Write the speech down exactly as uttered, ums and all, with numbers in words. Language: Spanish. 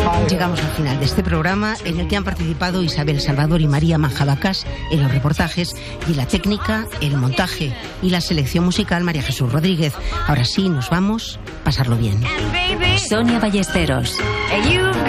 Llegamos al final de este programa en el que han participado Isabel Salvador y María Manjabacás en los reportajes y la técnica, el montaje y la selección musical María Jesús Rodríguez. Ahora sí, nos vamos, pasarlo bien. Sonia Ballesteros.